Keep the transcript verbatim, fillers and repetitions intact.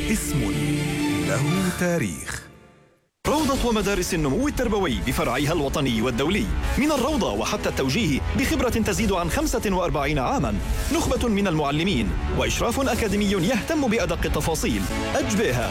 اسم له تاريخ. روضة ومدارس النمو التربوي بفرعيها الوطني والدولي، من الروضة وحتى التوجيه بخبرة تزيد عن خمسة وأربعين عاماً، نخبة من المعلمين وإشراف أكاديمي يهتم بأدق التفاصيل. أجبيها